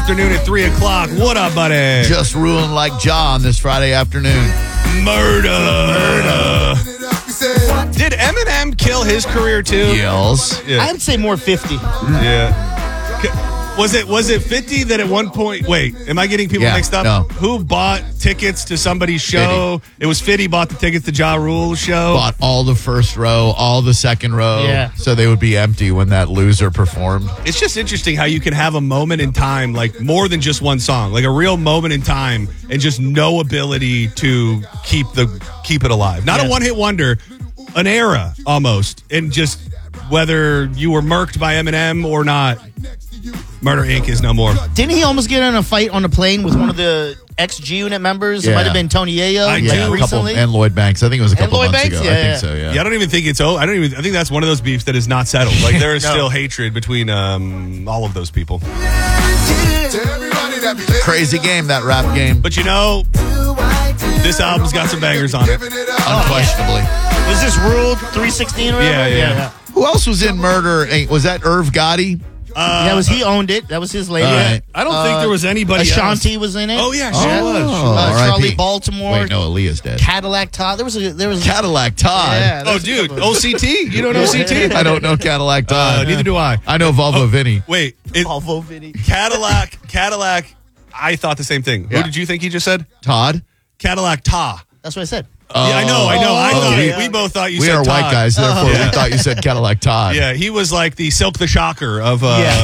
afternoon at 3 o'clock. What up, buddy? Just ruling like Ja on this Friday afternoon. Murder. Did Eminem kill his career too? Yells. Yeah. I'd say more 50. Yeah. Was it 50 that at one point? Wait, am I getting people mixed up? No. Who bought tickets to somebody's show? It was 50 bought the tickets to Ja Rule's show. Bought all the first row, all the second row. Yeah. So they would be empty when that loser performed. It's just interesting how you can have a moment in time, like more than just one song, like a real moment in time, and just no ability to keep it alive. Not a one-hit wonder, an era almost, and just whether you were murked by Eminem or not. Murder Inc. is no more. Didn't he almost get in a fight on the plane with one of the ex-G-Unit members? It might have been Tony Yayo recently. And Lloyd Banks. I think it was a couple months ago. Yeah, I think so, yeah. I don't even think it's I think that's one of those beefs that is not settled. Like there is still hatred between all of those people. Crazy game, that rap game. But this album's got some bangers on it. Unquestionably. Was this Rule 316 or whatever? Yeah. Who else was in Murder? Was that Irv Gotti? He owned it. That was his lady. Right. I don't think there was anybody Ashanti else. was in it. Oh, yeah, she was. Charlie R.I.P. Baltimore. Wait, no, Aaliyah's dead. Cadillac Todd. There was Cadillac Todd? Yeah, Oh, dude, OCT? You don't know OCT? I don't know Cadillac Todd. Neither do I. I know Volvo Vinny. Wait. Volvo Vinny. Cadillac, I thought the same thing. Yeah. Who did you think he just said? Todd? Cadillac Ta. That's what I said. Yeah, I know. I thought yeah. we both thought you We said are Todd. white guys, therefore we thought you said Cadillac Todd. Yeah, he was like the Silk the Shocker of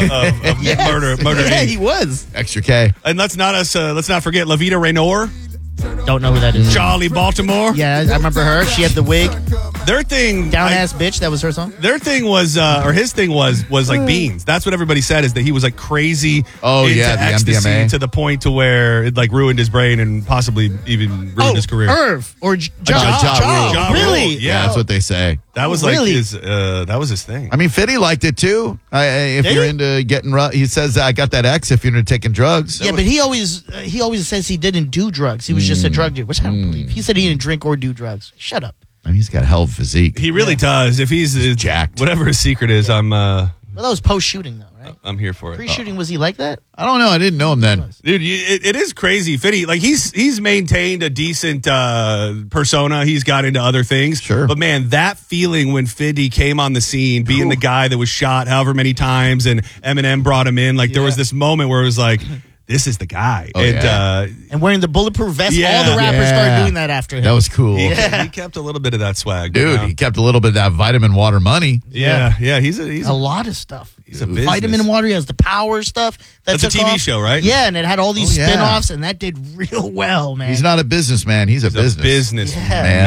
Murder Yeah, Inc. he was. Extra K. And let's not forget La Vida Reynor, Don't know who that is. Charlie Baltimore. Yeah, I remember her. She had the wig. Their thing, Down-ass bitch. That was her song. Their thing was, or his thing was like beans. That's what everybody said, is that he was like crazy into the ecstasy MDMA. to the point to where it like ruined his brain and possibly even ruined his career. Irv or Ja Rule. Really? Yeah. That's what they say. That was like that was his thing. I mean, Fitty liked it too. If you're into getting rough, he says, I got that X if you're into taking drugs. Yeah, but he always says he didn't do drugs. He was just a drug dealer, which I don't believe. He said he didn't drink or do drugs. Shut up. I mean, he's got a hell of a physique. He really does. If he's jacked. Whatever his secret is, Well, that was post-shooting, though, right? I'm here for it. Pre-shooting, was he like that? I don't know. I didn't know him then. Dude, it is crazy. Fitty, like he's maintained a decent persona. He's got into other things. Sure. But man, that feeling when Fitty came on the scene, being the guy that was shot however many times and Eminem brought him in, like there was this moment where it was like, this is the guy. And wearing the bulletproof vest, all the rappers started doing that after him. That was cool. He kept a little bit of that swag. Dude, he kept a little bit of that vitamin water money. Yeah. He's a lot of stuff. He's a business. Vitamin water. He has the Power stuff. That's a TV show, right? Yeah, and it had all these spin-offs, and that did real well, man. He's not a businessman. He's a business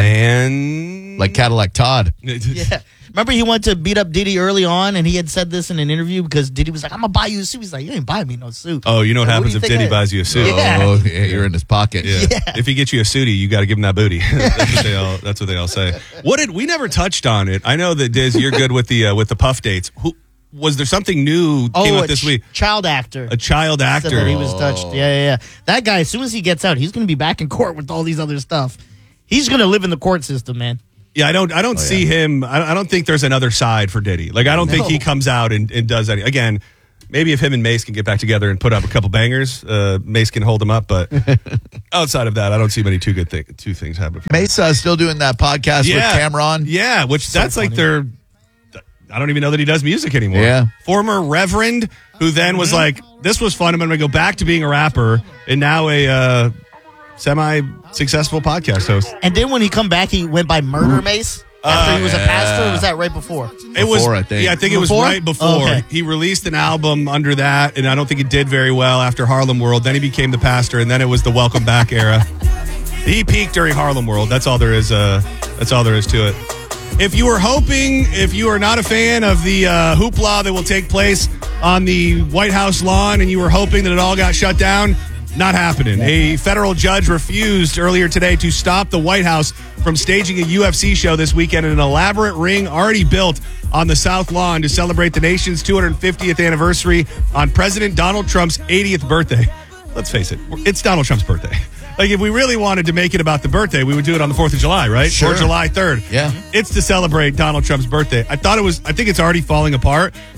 man. Like Cadillac Todd. Yeah. Remember he went to beat up Diddy early on, and he had said this in an interview because Diddy was like, I'm going to buy you a suit. He's like, you ain't buying me no suit. Oh, you know what Like, happens do if you think Diddy buys you a suit? Yeah. Oh, you're in his pocket. Yeah. If he gets you a suitie, you got to give him that booty. That's what they all say. We never touched on it. I know that Diz, you're good with the puff dates. Was there something new came out this week? Child actor. A child actor. Said that he was touched. Yeah. That guy, as soon as he gets out, he's going to be back in court with all these other stuff. He's going to live in the court system, man. Yeah, I don't see him. I don't think there's another side for Diddy. Like, I don't think he comes out and does any. Again, maybe if him and Mace can get back together and put up a couple bangers, Mace can hold him up. But outside of that, I don't see many two things happening. Mace still doing that podcast with Cameron. Yeah, which that's funny. Like their. I don't even know that he does music anymore. Yeah. Former Reverend, who then was like, this was fun. I'm going to go back to being a rapper, and now a semi-successful podcast host. And then when he come back, he went by Murder Mace after he was a pastor. Or was that right before? I think. Yeah, I think it was right before. Okay. He released an album under that, and I don't think it did very well after Harlem World. Then he became the pastor, and then it was the Welcome Back era. He peaked during Harlem World. That's all there is. That's all there is to it. If you are not a fan of the hoopla that will take place on the White House lawn, and you were hoping that it all got shut down, not happening. A federal judge refused earlier today to stop the White House from staging a UFC show this weekend in an elaborate ring already built on the South Lawn to celebrate the nation's 250th anniversary on President Donald Trump's 80th birthday. Let's face it, it's Donald Trump's birthday. Like, if we really wanted to make it about the birthday, we would do it on the 4th of July, right? Sure. Or July 3rd. Yeah. It's to celebrate Donald Trump's birthday. I think it's already falling apart.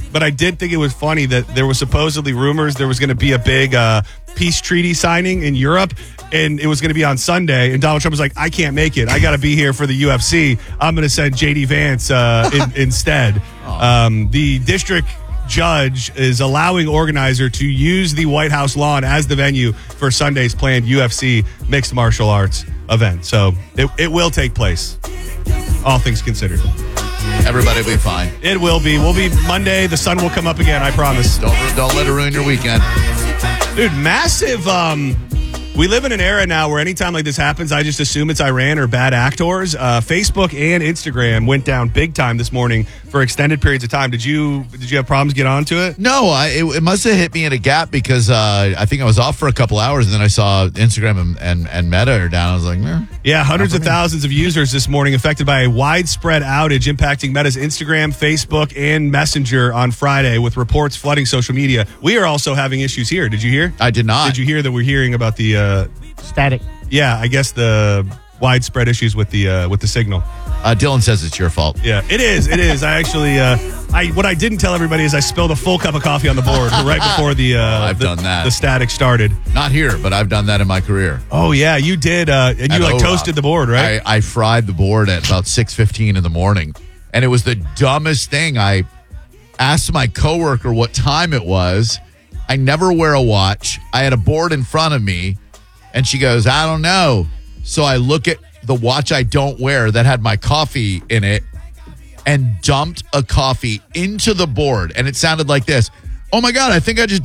but I did think it was funny that there was supposedly rumors there was going to be a big peace treaty signing in Europe, and it was going to be on Sunday. And Donald Trump was like, I can't make it. I got to be here for the UFC. I'm going to send J.D. Vance instead. The district judge is allowing organizer to use the White House lawn as the venue for Sunday's planned UFC mixed martial arts event. So it will take place, all things considered. Everybody will be fine. It will be. We'll be Monday. The sun will come up again, I promise. Don't let it ruin your weekend. Dude, massive. We live in an era now where anytime like this happens, I just assume it's Iran or bad actors. Facebook and Instagram went down big time this morning for extended periods of time. Did you have problems get onto it? No, it must have hit me in a gap because I think I was off for a couple hours, and then I saw Instagram and Meta are down. I was like, yeah, hundreds of thousands of users this morning affected by a widespread outage impacting Meta's Instagram, Facebook, and Messenger on Friday, with reports flooding social media. We are also having issues here. Did you hear? I did not. Did you hear that we're hearing about the static? Yeah, I guess the widespread issues with the signal. Dylan says it's your fault. Yeah, it is. It is. I actually, what I didn't tell everybody is I spilled a full cup of coffee on the board right before done that. The static started. Not here, but I've done that in my career. Oh yeah, you did, and you At like OROC. toasted the board, right? I fried the board at about 6:15 in the morning, and it was the dumbest thing. I asked my coworker what time it was. I never wear a watch. I had a board in front of me, and she goes, I don't know. So I look at the watch I don't wear that had my coffee in it and dumped a coffee into the board. And it sounded like this. Oh, my God, I think I just...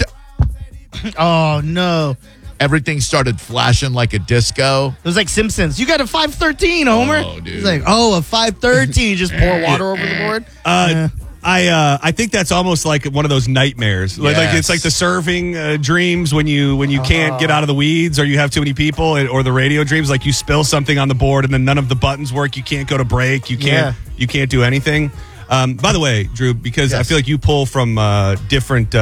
Oh, no. Everything started flashing like a disco. It was like Simpsons. You got a 513, Homer. Oh, dude. It's like, a 513. Just pour water over the board. I think that's almost like one of those nightmares. Like it's like the surfing dreams when you can't get out of the weeds, or you have too many people, or the radio dreams, like you spill something on the board and then none of the buttons work. You can't go to break. You can't do anything. By the way, Drew, because I feel like you pull from different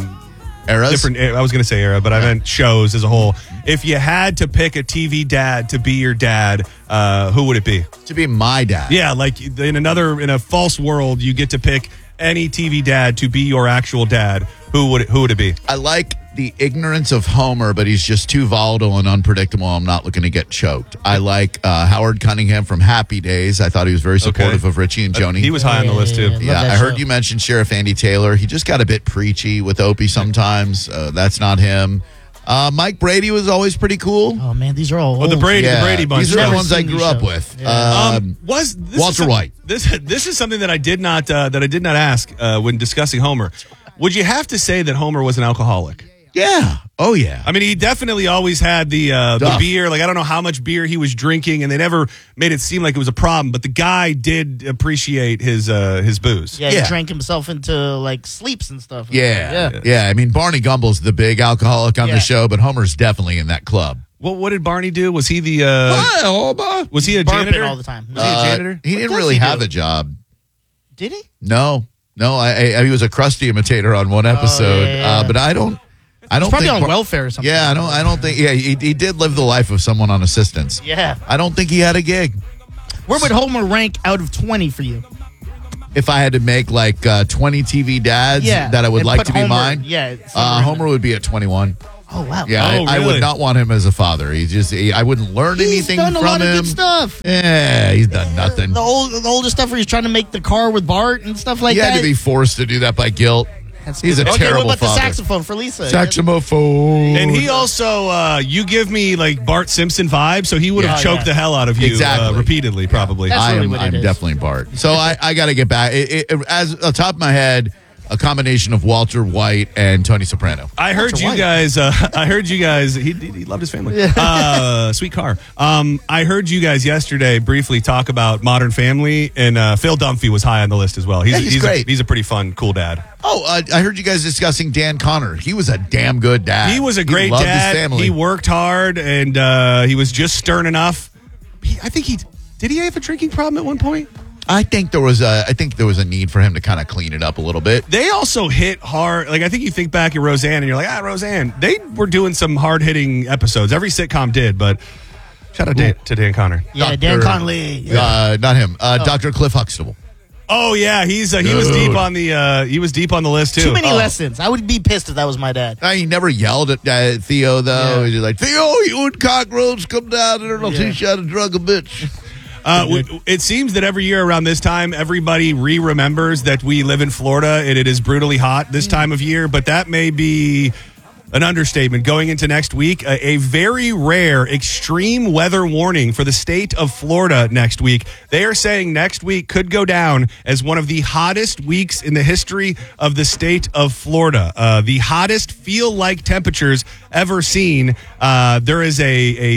eras. I was going to say era, but I meant shows as a whole. If you had to pick a TV dad to be your dad, who would it be? To be my dad. Yeah, like in a false world, you get to pick any TV dad to be your actual dad. Who would it be? I like the ignorance of Homer, but he's just too volatile and unpredictable. I'm not looking to get choked. I like Howard Cunningham from Happy Days. I thought he was very supportive of Richie and Joni. He was high on the list, too. Yeah, I heard you mention Sheriff Andy Taylor. He just got a bit preachy with Opie sometimes. That's not him. Mike Brady was always pretty cool. Oh, man, these are all old. The Brady bunch. These are the Never ones I seen grew these up shows. with. Yeah. Walter White. This is something that I did not ask when discussing Homer. Would you have to say that Homer was an alcoholic? Yeah. Oh, yeah. I mean, he definitely always had the beer. Like, I don't know how much beer he was drinking, and they never made it seem like it was a problem. But the guy did appreciate his booze. Yeah, he drank himself into like sleeps and stuff. Yeah. I mean, Barney Gumbel's the big alcoholic on the show, but Homer's definitely in that club. Well, what did Barney do? Was he the? Was he a Burping janitor all the time. Was he a janitor? He didn't really have a job. Did he? No. He was a Krusty imitator on one episode. But I don't. He's probably think on welfare or something. Yeah, I don't think. Yeah, he did live the life of someone on assistance. Yeah. I don't think he had a gig. Where would Homer rank out of 20 for you? If I had to make like 20 TV dads that I would and like put to be Homer- mine, yeah, Homer would be at 21. Oh, wow. Yeah, Oh, I really? would not want him as a father. I wouldn't learn anything He's done a from lot him. of good stuff. Yeah, he's done nothing. The older stuff where he's trying to make the car with Bart and stuff like He that. had to be forced to do that by guilt. He's a okay, terrible what about father. the saxophone for Lisa? Saxophone. And he also, you give me like Bart Simpson vibes, so he would have choked the hell out of you repeatedly, probably. That's really what it I'm is. definitely Bart. So I got to get back. As on top of my head, a combination of Walter White and Tony Soprano. I heard you guys. He loved his family. Sweet car. I heard you guys yesterday briefly talk about Modern Family, and Phil Dunphy was high on the list as well. He's great. He's a pretty fun, cool dad. Oh, I heard you guys discussing Dan Connor. He was a damn good dad. He was a great loved dad. His family. He worked hard, and he was just stern enough. Did he have a drinking problem at one point? I think there was a need for him to kind of clean it up a little bit. They also hit hard. Like, I think you think back at Roseanne and you're like, Roseanne. They were doing some hard-hitting episodes. Every sitcom did, but shout out to Dan Connor. Yeah, Dan Conley. Not him. Dr. Cliff Huxtable. Oh yeah, he was deep on the list too. Too many lessons. I would be pissed if that was my dad. He never yelled at Theo, though. Yeah. He's like, Theo, you and cockroach, come down here and I'll teach you how to drug a bitch. It seems that every year around this time, everybody remembers that we live in Florida and it is brutally hot this time of year, but that may be an understatement. Going into next week, a very rare extreme weather warning for the state of Florida next week. They are saying next week could go down as one of the hottest weeks in the history of the state of Florida. The hottest feel-like temperatures ever seen. There is a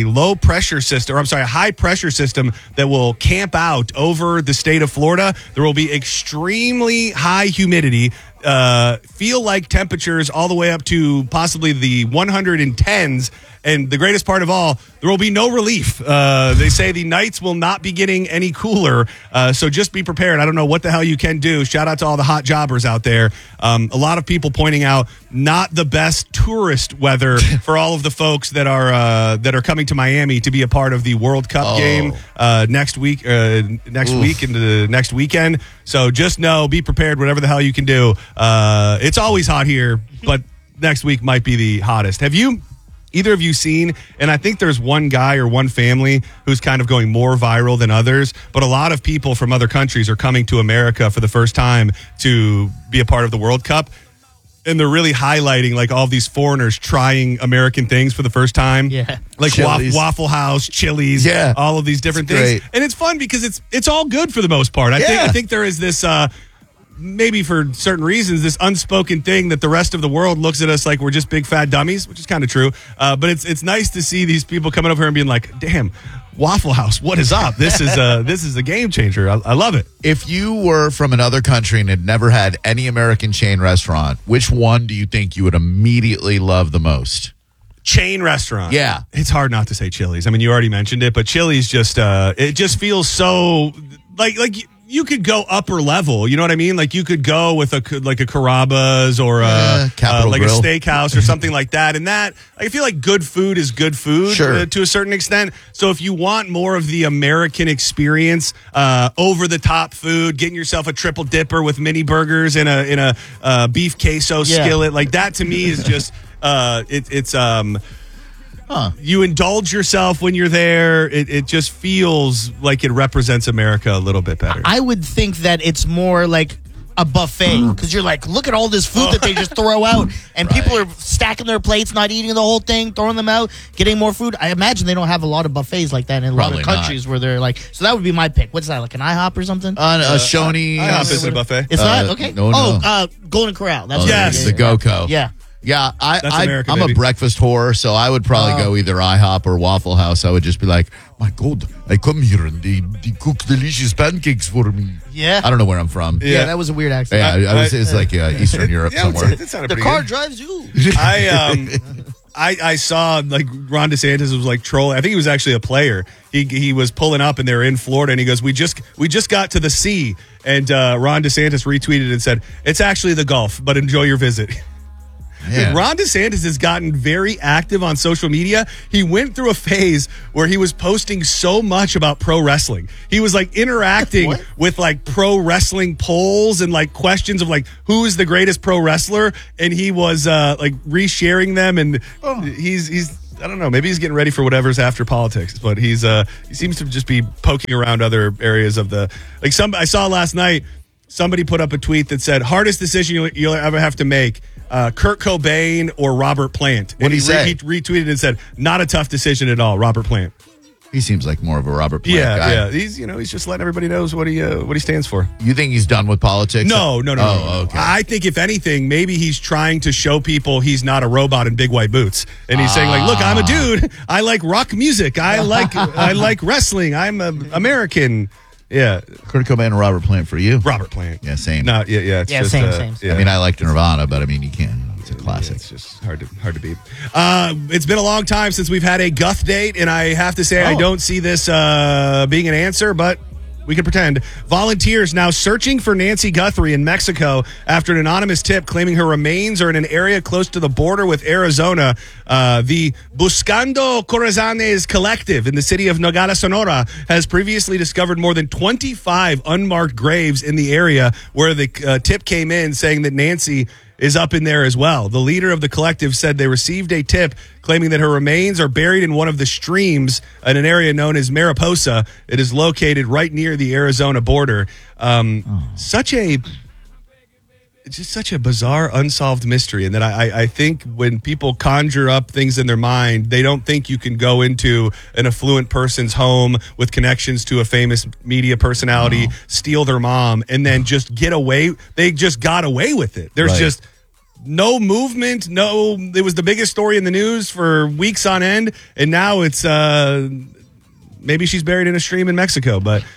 high pressure system that will camp out over the state of Florida. There will be extremely high humidity. Feel like temperatures all the way up to possibly the 110s. And the greatest part of all, there will be no relief. They say the nights will not be getting any cooler. So just be prepared. I don't know what the hell you can do. Shout out to all the hot jobbers out there. A lot of people pointing out not the best tourist weather for all of the folks that are coming to Miami to be a part of the World Cup game next week into the next weekend. So just know, be prepared, whatever the hell you can do. It's always hot here, but next week might be the hottest. Have either of you seen, and I think there's one guy or one family who's kind of going more viral than others, but a lot of people from other countries are coming to America for the first time to be a part of the World Cup. And they're really highlighting like all these foreigners trying American things for the first time. Yeah. Like Waffle House, Chili's, all of these different things. Great. And it's fun because it's all good for the most part. I think there is this maybe for certain reasons, this unspoken thing that the rest of the world looks at us like we're just big fat dummies, which is kind of true. But it's nice to see these people coming over here and being like, damn, Waffle House, what is up? This is a game changer. I love it. If you were from another country and had never had any American chain restaurant, which one do you think you would immediately love the most? Chain restaurant. Yeah. It's hard not to say Chili's. I mean, you already mentioned it, but Chili's just, it just feels so like you could go upper level. You know what I mean? Like you could go with a Carrabba's or a Grill. a steakhouse or something like that. And that, I feel like good food is good food to a certain extent. So if you want more of the American experience, over the top food, getting yourself a triple dipper with mini burgers in a beef queso skillet, like that to me is just, you indulge yourself when you're there. It just feels like it represents America a little bit better. I would think that it's more like a buffet because you're like, look at all this food that they just throw out, and people are stacking their plates, not eating the whole thing, throwing them out, getting more food. I imagine they don't have a lot of buffets like that in a lot of countries where they're like. So that would be my pick. What's that, like an IHOP or something? A Shoney. IHOP isn't a buffet. It's not okay. No. Golden Corral. That's yes, the GoCo. Yeah. Yeah, American, I'm baby. a breakfast whore, so I would probably go either IHOP or Waffle House. I would just be like, my God, I come here and they cook delicious pancakes for me. Yeah. I don't know where I'm from. Yeah, that was a weird accent. Yeah, it's like Eastern Europe somewhere. It sounded The pretty car good. drives you. I saw like Ron DeSantis was like trolling. I think he was actually a player. He was pulling up and they were in Florida and he goes, we just got to the sea, and Ron DeSantis retweeted and said, it's actually the Gulf, but enjoy your visit. Yeah. Ron DeSantis has gotten very active on social media. He went through a phase where he was posting so much about pro wrestling. He was like interacting with like pro wrestling polls and like questions of like who is the greatest pro wrestler, and he was like resharing them. And he's I don't know, maybe he's getting ready for whatever's after politics, but he seems to just be poking around other areas of the like. I saw last night somebody put up a tweet that said hardest decision you'll ever have to make. Kurt Cobain or Robert Plant. What did he say? He retweeted and said, not a tough decision at all, Robert Plant. He seems like more of a Robert Plant guy. Yeah. He's just letting everybody know what he stands for. You think he's done with politics? No. Okay. I think if anything, maybe he's trying to show people he's not a robot in big white boots, and he's saying like, look, I'm a dude. I like rock music. I like wrestling. I'm American. Yeah, Kurt Cobain or Robert Plant for you? Robert Plant. Yeah, same. No, yeah. It's just, same. Yeah. I mean, I liked Nirvana, but I mean, you can't. It's a classic. It's just hard to beat. It's been a long time since we've had a Guth date, and I have to say I don't see this being an answer, but We can pretend. Volunteers now searching for Nancy Guthrie in Mexico after an anonymous tip claiming her remains are in an area close to the border with Arizona. The Buscando Corazones Collective in the city of Nogales, Sonora, has previously discovered more than 25 unmarked graves in the area where the tip came in saying that Nancy is up in there as well. The leader of the collective said they received a tip claiming that her remains are buried in one of the streams in an area known as Mariposa. It is located right near the Arizona border. It's just such a bizarre, unsolved mystery. And that I think when people conjure up things in their mind, they don't think you can go into an affluent person's home with connections to a famous media personality, steal their mom, and then just get away. They just got away with it. There's just no movement. It was the biggest story in the news for weeks on end. And now it's maybe she's buried in a stream in Mexico. But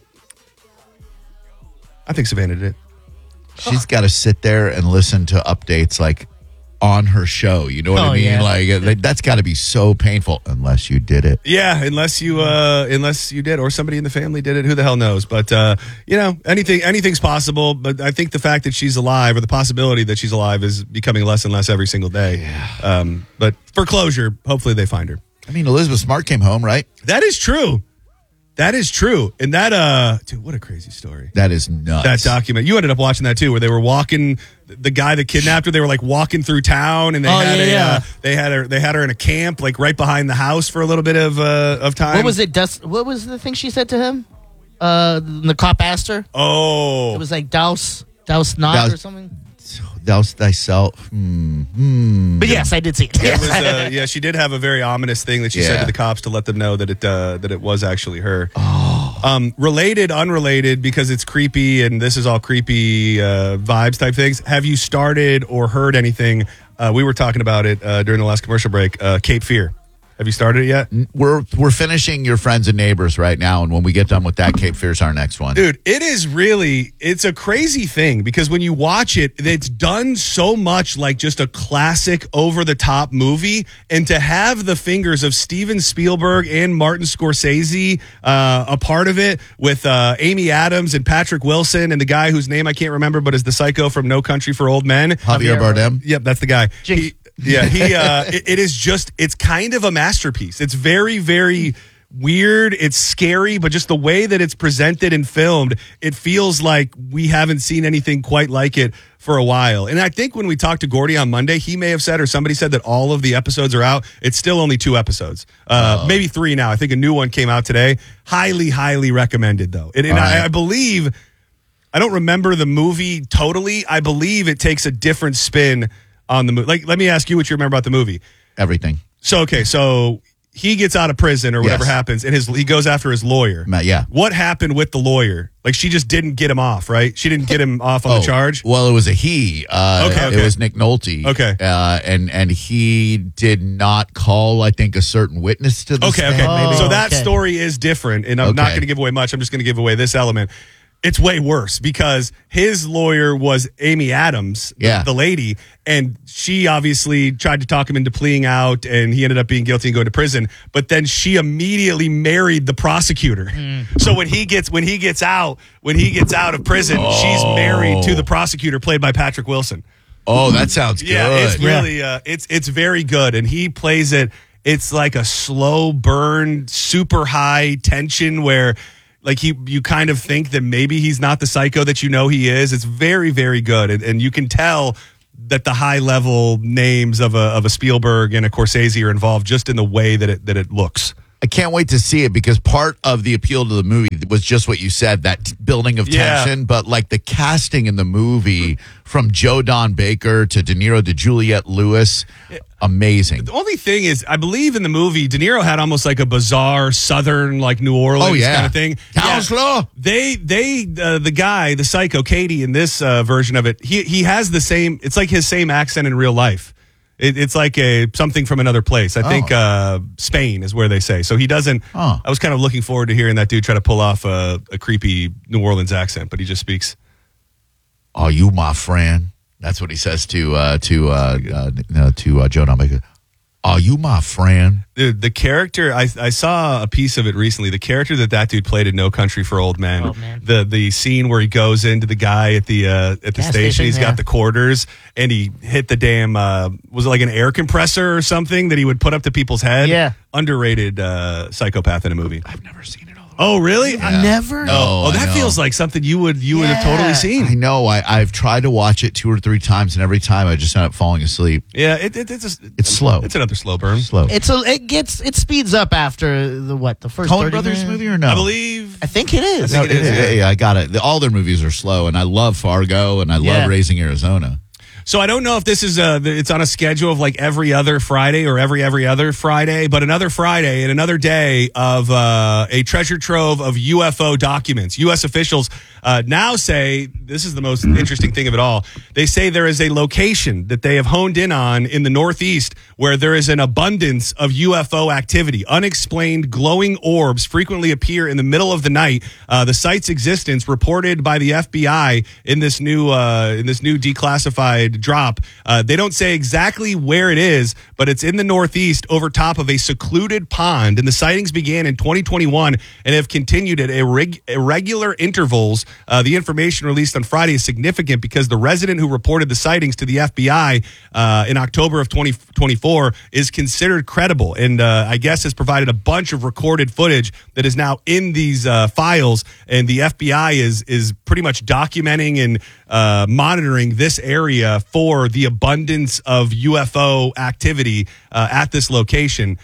I think Savannah did it. She's got to sit there and listen to updates like on her show. You know what I mean? Yeah. Like that's got to be so painful unless you did it. Yeah, unless you did, or somebody in the family did it. Who the hell knows? But anything's possible. But I think the fact that she's alive, or the possibility that she's alive, is becoming less and less every single day. Yeah. But for closure, hopefully they find her. I mean, Elizabeth Smart came home, right? That is true. That is true. And that, dude, what a crazy story. That is nuts. That document. You ended up watching that too, where they were walking, the guy that kidnapped her, they were like walking through town, and they they had her in a camp, like right behind the house for a little bit of time. What was it? What was the thing she said to him? The cop asked her. Oh. It was like douse not or something. Douse thyself. But yes, I did see it. It was, she did have a very ominous thing that she said to the cops to let them know that it was actually her. Related, unrelated, because it's creepy and this is all creepy vibes type things. Have you started or heard anything? We were talking about it during the last commercial break. Cape Fear. Have you started it yet? We're finishing Your Friends and Neighbors right now, and when we get done with that, Cape Fear's our next one. Dude, it's a crazy thing because when you watch it, it's done so much like just a classic over-the-top movie, and to have the fingers of Steven Spielberg and Martin Scorsese a part of it with Amy Adams and Patrick Wilson and the guy whose name I can't remember but is the psycho from No Country for Old Men. Javier Bardem? Yep, that's the guy. It is just, it's kind of a masterpiece. It's very, very weird. It's scary, but just the way that it's presented and filmed, it feels like we haven't seen anything quite like it for a while. And I think when we talked to Gordy on Monday, he may have said, or somebody said, that all of the episodes are out. It's still only 2 episodes, maybe 3 now. I think a new one came out today. Highly, highly recommended though. And I believe, I don't remember the movie totally. I believe it takes a different spin on the movie. Like, let me ask you what you remember about the movie. Everything. So he gets out of prison or whatever happens, and he goes after his lawyer. Yeah. What happened with the lawyer? Like, she just didn't get him off, right? She didn't get him off on the charge? Well, it was a he. Okay. It was Nick Nolte. Okay. And he did not call, I think, a certain witness to the stand. Oh, So that story is different, and I'm not going to give away much. I'm just going to give away this element. It's way worse because his lawyer was Amy Adams, the lady, and she obviously tried to talk him into pleading out, and he ended up being guilty and going to prison. But then she immediately married the prosecutor. So when he gets out of prison, she's married to the prosecutor, played by Patrick Wilson. Oh, that sounds good. Yeah, it's really it's very good, and he plays it. It's like a slow burn, super high tension where, like, you kind of think that maybe he's not the psycho that you know he is. It's very, very good. And you can tell that the high-level names of a Spielberg and a Scorsese are involved just in the way that it looks. I can't wait to see it because part of the appeal to the movie was just what you said, that building of tension. But like the casting in the movie, from Joe Don Baker to De Niro to Juliette Lewis, amazing. The only thing is, I believe in the movie, De Niro had almost like a bizarre Southern, like New Orleans kind of thing. Counselor. The guy, the psycho, Katie, in this version of it, he has the same, it's like his same accent in real life. It's like something from another place. I think Spain is where they say. So he doesn't. I was kind of looking forward to hearing that dude try to pull off a creepy New Orleans accent, but he just speaks. "Oh, you my friend." That's what he says to Joe Don Baker. "Oh, you my friend. Dude, the character, I saw a piece of it recently. The character that dude played in No Country for Old Men. Oh, man. The scene where he goes into the guy at the Gas station. He's yeah. got the quarters, and he hit the damn. Was it like an air compressor or something that he would put up to people's head? Yeah. Underrated psychopath in a movie. I've never seen it all. Oh, really? Yeah. Never. No, Oh, I that know. feels like something you would have totally I seen. know. I've tried to watch it 2 or 3 times, and every time I just end up falling asleep. Yeah, it's slow. It's another slow burn. Slow. It speeds up after the first Coen 30 Brothers minutes? movie or no? I believe. I think it is. I think it is. Yeah, I got it. All their movies are slow, and I love Fargo, and I Yeah. love Raising Arizona. So I don't know if this is it's on a schedule of like every other Friday or every other Friday, but another Friday and another day of a treasure trove of UFO documents. U.S. officials now say, this is the most interesting thing of it all, they say there is a location that they have honed in on in the Northeast where there is an abundance of UFO activity. Unexplained glowing orbs frequently appear in the middle of the night. The site's existence, reported by the FBI in this new declassified drop. They don't say exactly where it is, but it's in the Northeast over top of a secluded pond. And the sightings began in 2021 and have continued at irregular intervals. The information released on Friday is significant because the resident who reported the sightings to the FBI in October of 2024 is considered credible and I guess has provided a bunch of recorded footage that is now in these files. And the FBI is pretty much documenting and monitoring this area for the abundance of UFO activity at this location.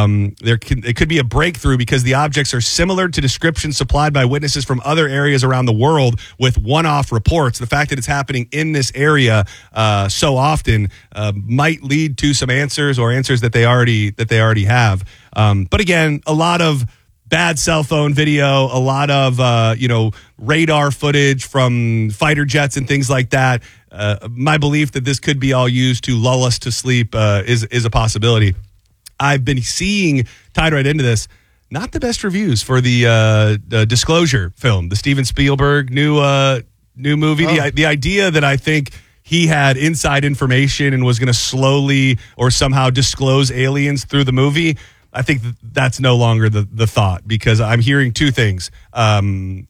It could be a breakthrough because the objects are similar to descriptions supplied by witnesses from other areas around the world with one-off reports. The fact that it's happening in this area so often might lead to some answers or answers that they already have. But again, a lot of bad cell phone video, a lot of radar footage from fighter jets and things like that. My belief that this could be all used to lull us to sleep is a possibility. I've been seeing, tied right into this, not the best reviews for the Disclosure film, the Steven Spielberg new movie. Oh. The idea that I think he had inside information and was going to slowly or somehow disclose aliens through the movie, I think that's no longer the thought, because I'm hearing 2 things. 3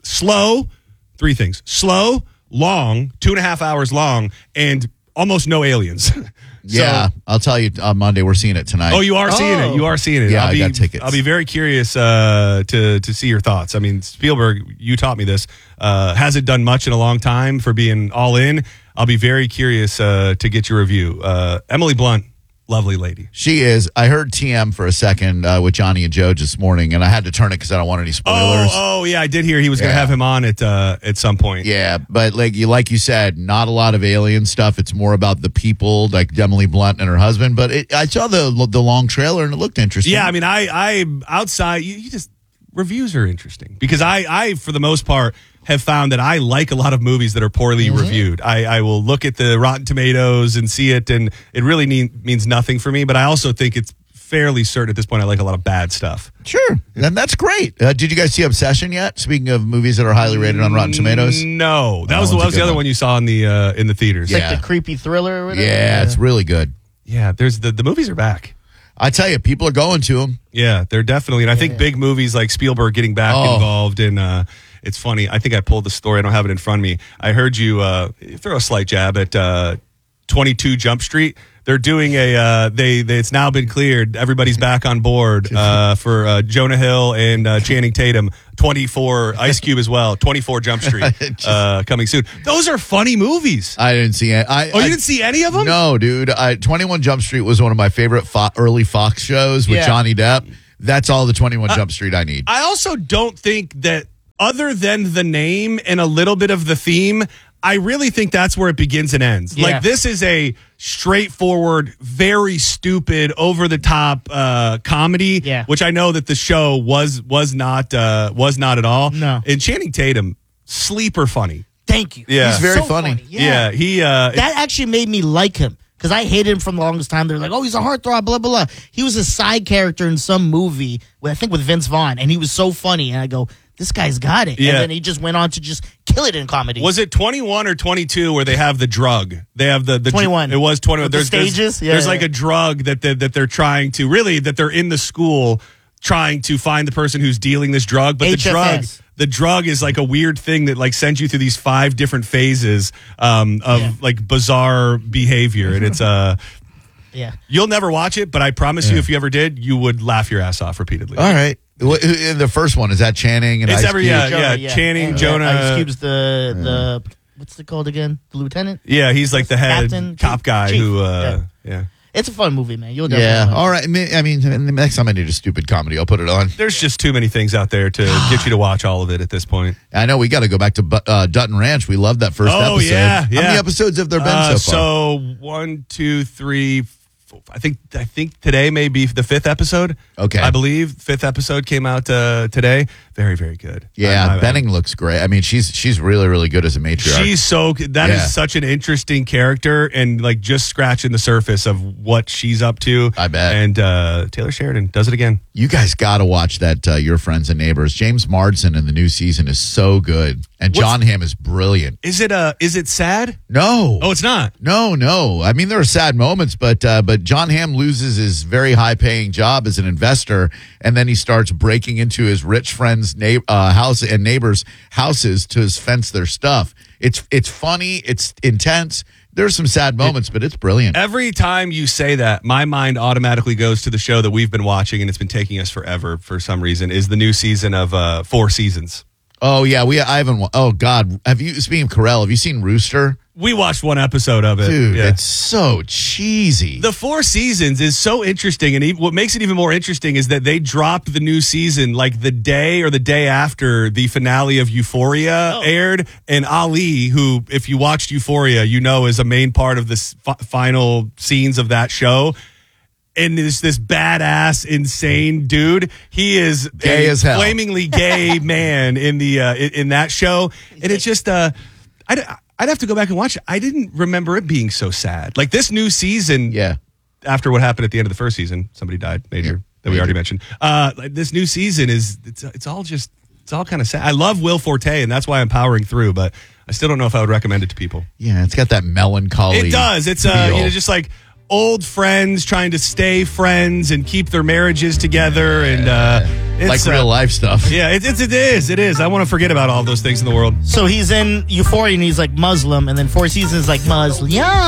things. Slow, long, 2.5 hours long, and almost no aliens. Yeah, I'll tell you on Monday. We're seeing it tonight. Oh, you are seeing it. You are seeing it. Yeah, I got tickets. I'll be very curious to see your thoughts. I mean, Spielberg, you taught me this, hasn't done much in a long time for being all in. I'll be very curious to get your review. Emily Blunt, lovely lady. She is. I heard TM for a second with Johnny and Joe this morning, and I had to turn it because I don't want any spoilers. Oh, yeah, I did hear he was going to Yeah. have him on at some point. Yeah, but like you said, not a lot of alien stuff. It's more about the people, like Emily Blunt and her husband. But I saw the long trailer and it looked interesting. Yeah, I mean, I outside, you just, reviews are interesting because I, for the most part, have found that I like a lot of movies that are poorly reviewed. I will look at the Rotten Tomatoes and see it, and it really means nothing for me. But I also think it's fairly certain at this point I like a lot of bad stuff. Sure. And that's great. Did you guys see Obsession yet? Speaking of movies that are highly rated on Rotten Tomatoes. No, that Oh, was it's a the good other one. one you saw in the theaters. It's Yeah. like the creepy thriller or whatever. Yeah, it's really good. Yeah, there's the movies are back. I tell you, people are going to them. Yeah, they're definitely, and I think big movies like Spielberg getting back involved in. It's funny. I think I pulled the story. I don't have it in front of me. I heard you throw a slight jab at 22 Jump Street. They're doing it's now been cleared. Everybody's back on board for Jonah Hill and Channing Tatum. 24 Ice Cube as well. 24 Jump Street coming soon. Those are funny movies. I didn't see it. You didn't see any of them? No, dude. 21 Jump Street was one of my favorite early Fox shows with Yeah. Johnny Depp. That's all the 21 Jump Street I need. I also don't think that, other than the name and a little bit of the theme, I really think that's where it begins and ends. Yeah. Like, this is a straightforward, very stupid, over-the-top comedy, Yeah. which I know that the show was not at all. No. And Channing Tatum, sleeper funny. Thank you. Yeah. He's very So funny. Yeah, he That actually made me like him because I hated him from the longest time. They're like, oh, he's a heartthrob, blah, blah, blah. He was a side character in some movie, I think with Vince Vaughn, and he was so funny. And I go, this guy's got it. Yeah. And then he just went on to just kill it in comedy. Was it 21 or 22 where they have the drug? They have the 21. It was 21. With the stages? There's like a drug that they're trying to that they're in the school trying to find the person who's dealing this drug, but HFS. the drug is like a weird thing that like sends you through these 5 different phases of like bizarre behavior, and it's Yeah. You'll never watch it, but I promise you, if you ever did, you would laugh your ass off repeatedly. All right. In the first one, is that Channing and It's Ice Cube? Channing, And, Jonah. Ice Cube's the what's it called again? The lieutenant? Yeah, he's like the head Captain, cop guy chief. who, Yeah. It's a fun movie, man. You'll definitely Yeah. like it. All right. I mean, the next time I need a stupid comedy, I'll put it on. There's just too many things out there to get you to watch all of it at this point. I know we got to go back to Dutton Ranch. We loved that first episode. Yeah. How many episodes have there been so far? So 1, 2, 3, 4, I think today may be the 5th episode. Okay. I believe 5th episode came out today. Very, very good. Yeah, Benning looks great. I mean, she's really, really good as a matriarch. She's that is such an interesting character, and like just scratching the surface of what she's up to. I bet. And Taylor Sheridan does it again. You guys got to watch that Your Friends and Neighbors. James Marsden in the new season is so good, and John Hamm is brilliant. Is it sad? No. Oh, it's not. No. I mean, there are sad moments, but John Hamm loses his very high-paying job as an investor, and then he starts breaking into his rich friends' house and neighbors' houses to fence their stuff. It's funny. It's intense. There's some sad moments, but it's brilliant. Every time you say that, my mind automatically goes to the show that we've been watching, and it's been taking us forever for some reason, is the new season of 4 Seasons. Oh, yeah. I haven't. Oh, God. Speaking of Carell, have you seen Rooster? We watched 1 episode of it. Dude, Yeah. it's so cheesy. The 4 Seasons is so interesting, and what makes it even more interesting is that they dropped the new season like the day or the day after the finale of Euphoria aired, and Ali, who, if you watched Euphoria, you know is a main part of the final scenes of that show, and is this badass, insane dude. He is Gay as hell. flamingly gay man in the in that show, and it's just I'd have to go back and watch it. I didn't remember it being so sad. Like this new season, after what happened at the end of the first season, somebody died, major, that we already mentioned. Like this new season it's all kind of sad. I love Will Forte, and that's why I'm powering through, but I still don't know if I would recommend it to people. Yeah, it's got that melancholy. It does. It's feel. just like old friends trying to stay friends and keep their marriages together, and it's like real life stuff. Yeah, it is. I want to forget about all those things in the world. So he's in Euphoria and he's like Muslim, and then 4 Seasons like Muslim.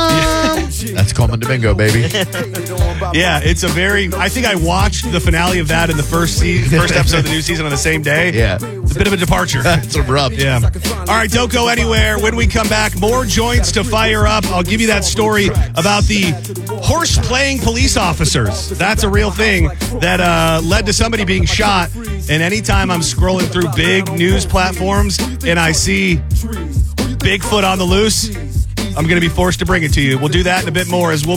That's Coleman Domingo, baby. Yeah, it's I think I watched the finale of that in the first episode of the new season on the same day. Yeah. It's a bit of a departure. It's a rub. Yeah. All right, don't go anywhere. When we come back, more joints to fire up. I'll give you that story about the horse-playing police officers. That's a real thing that led to somebody being shot. And anytime I'm scrolling through big news platforms and I see Bigfoot on the loose, I'm going to be forced to bring it to you. We'll do that and a bit more as we'll